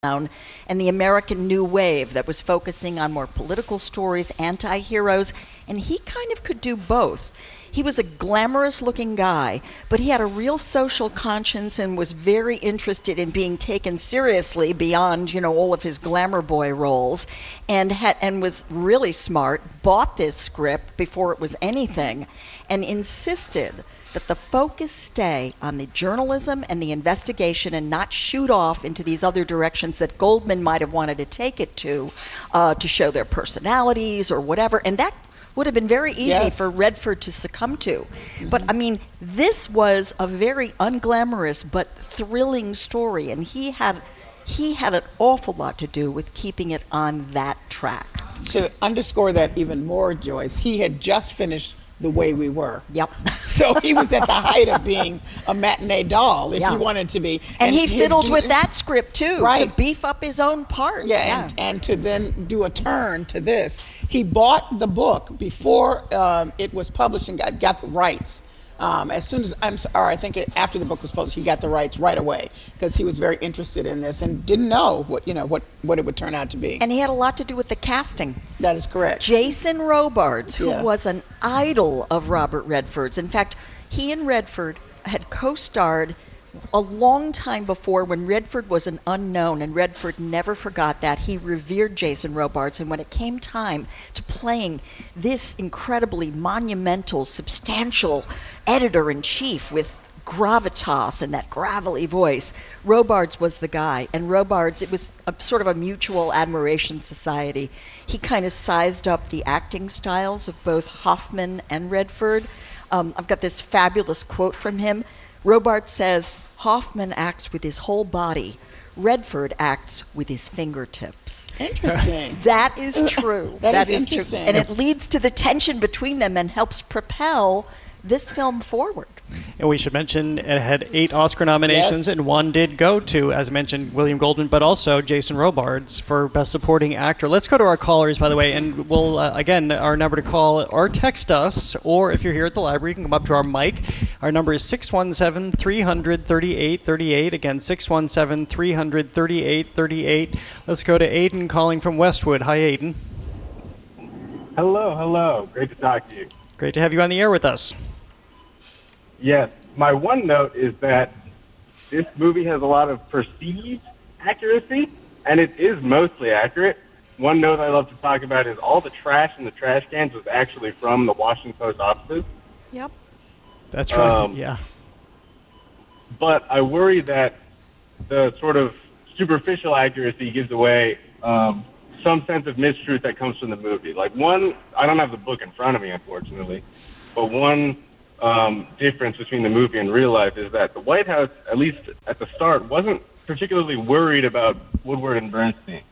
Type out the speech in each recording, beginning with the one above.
and the American New Wave that was focusing on more political stories, anti-heroes, and he kind of could do both. He was a glamorous-looking guy, but he had a real social conscience and was very interested in being taken seriously beyond, all of his glamour boy roles, and was really smart, bought this script before it was anything, and insisted that the focus stay on the journalism and the investigation and not shoot off into these other directions that Goldman might have wanted to take it to show their personalities or whatever. And that would have been very easy for Redford to succumb to. Mm-hmm. But, this was a very unglamorous but thrilling story, and he had an awful lot to do with keeping it on that track. To underscore that even more, Joyce, he had just finished The Way We Were. Yep. So he was at the height of being a matinee doll, if he wanted to be. And he fiddled with that script, too, right, to beef up his own part. Yeah. And to then do a turn to this. He bought the book before it was published and got the rights. As soon as, after the book was published, he got the rights right away because he was very interested in this and didn't know what it would turn out to be. And he had a lot to do with the casting. That is correct. Jason Robards, who was an idol of Robert Redford's. In fact, he and Redford had co-starred a long time before when Redford was an unknown, and Redford never forgot that. He revered Jason Robards, and when it came time to playing this incredibly monumental, substantial editor-in-chief with gravitas and that gravelly voice, Robards was the guy. And Robards, it was sort of a mutual admiration society. He kind of sized up the acting styles of both Hoffman and Redford. I've got this fabulous quote from him. Robards says, "Hoffman acts with his whole body. Redford acts with his fingertips." Interesting. That is true. that is interesting. True. And it leads to the tension between them and helps propel this film forward. And we should mention it had 8 Oscar nominations, and 1 did go to, as mentioned, William Goldman, but also Jason Robards for Best Supporting Actor. Let's go to our callers, by the way, and we'll, again, our number to call or text us, or if you're here at the library, you can come up to our mic. Our number is 617-300-3838. Again, 617-300-3838. Let's go to Aiden calling from Westwood. Hi, Aiden. Hello. Great to talk to you. Great to have you on the air with us. Yes. My one note is that this movie has a lot of perceived accuracy, and it is mostly accurate. One note I love to talk about is all the trash in the trash cans was actually from the Washington Post offices. Yep. That's right, yeah. But I worry that the sort of superficial accuracy gives away some sense of mistruth that comes from the movie. Like I don't have the book in front of me, unfortunately, but one difference between the movie and real life is that the White House, at least at the start, wasn't particularly worried about Woodward and Bernstein.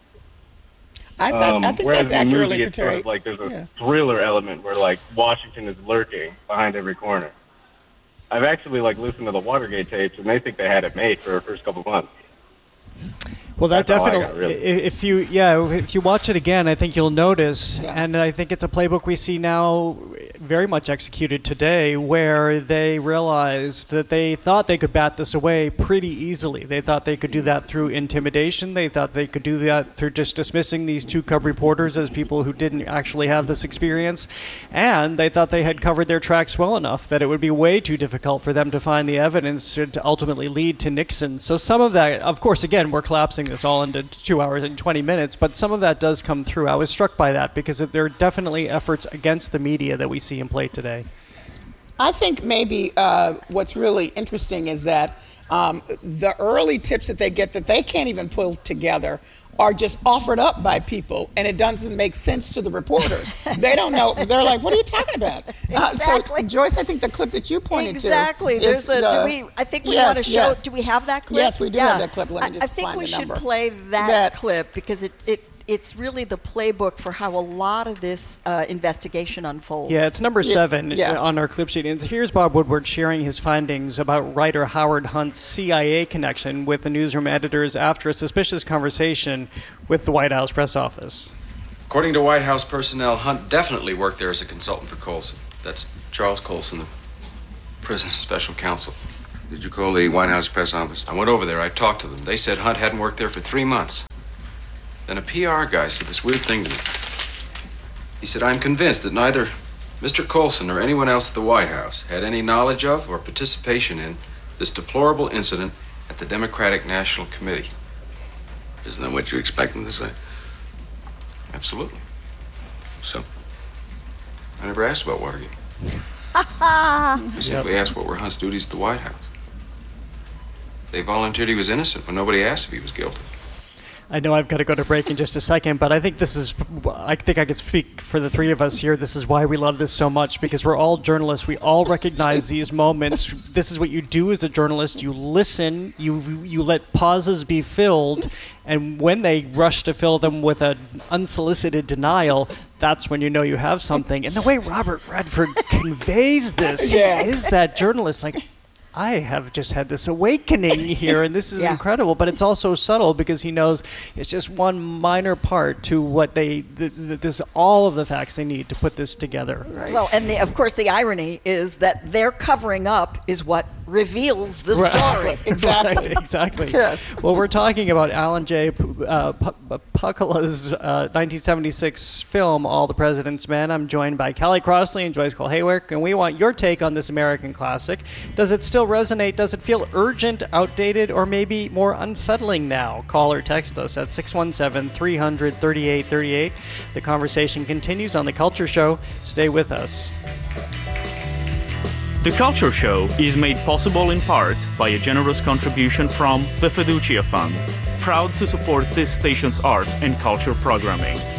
I think that's accurately portrayed. Sort of like there's a thriller element where like Washington is lurking behind every corner. I've actually listened to the Watergate tapes, and they think they had it made for the first couple of months. Well, that That's definitely, really. if you watch it again, I think you'll notice, and I think it's a playbook we see now very much executed today, where they realized that they thought they could bat this away pretty easily. They thought they could do that through intimidation. They thought they could do that through just dismissing these 2 cub reporters as people who didn't actually have this experience. And they thought they had covered their tracks well enough that it would be way too difficult for them to find the evidence to ultimately lead to Nixon. So some of that, of course, again, we're collapsing this all into 2 hours and 20 minutes, but some of that does come through. I was struck by that because there are definitely efforts against the media that we see in play today. I think maybe what's really interesting is that the early tips that they get that they can't even pull together are just offered up by people, and it doesn't make sense to the reporters. They don't know. They're like, "What are you talking about?" Exactly. So, Joyce, I think the clip that you pointed exactly. to. Exactly. I think we want to show. Yes. Do we have that clip? Yes, we do have that clip. Let me just I think find we the should number. play that clip because it's really the playbook for how a lot of this investigation unfolds. Yeah, it's number 7 on our clip sheet. And here's Bob Woodward sharing his findings about writer Howard Hunt's CIA connection with the newsroom editors after a suspicious conversation with the White House press office. According to White House personnel, Hunt definitely worked there as a consultant for Colson. That's Charles Colson, the prison's special counsel. Did you call the White House press office? I went over there. I talked to them. They said Hunt hadn't worked there for 3 months. Then a PR guy said this weird thing to me. He said, I'm convinced that neither Mr. Coulson or anyone else at the White House had any knowledge of or participation in this deplorable incident at the Democratic National Committee. Isn't that what you expect them to say? Absolutely. So, I never asked about Watergate. I simply asked what were Hunt's duties at the White House. They volunteered he was innocent when nobody asked if he was guilty. I know I've got to go to break in just a second, but I think I could speak for the three of us here. This is why we love this so much, because we're all journalists. We all recognize these moments. This is what you do as a journalist. You listen, you let pauses be filled, and when they rush to fill them with an unsolicited denial, that's when you know you have something. And the way Robert Redford conveys this is that journalist, like, I have just had this awakening here, and this is incredible. But it's also subtle because he knows it's just one minor part to what all of the facts they need to put this together. Right. Well, and of course, the irony is that their covering up is what reveals the story. Exactly. Right, exactly. Yes. Well, we're talking about Alan J. Pakula's 1976 film, All the President's Men. I'm joined by Kelly Crossley and Joyce Cole-Haywick, and we want your take on this American classic. Does it still resonate? Does it feel urgent, outdated, or maybe more unsettling now? Call or text us at 617-300-3838. The conversation continues on The Culture Show. Stay with us. The Culture Show is made possible in part by a generous contribution from the Fiducia Fund, proud to support this station's arts and culture programming.